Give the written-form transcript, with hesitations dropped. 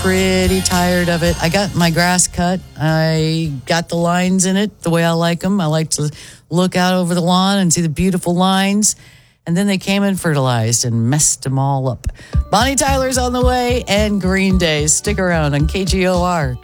pretty tired of it. I got my grass cut. I got the lines in it the way I like them. I like to look out over the lawn and see the beautiful lines. And then they came and fertilized and messed them all up. Bonnie Tyler's on the way and Green Day. Stick around on KGOR.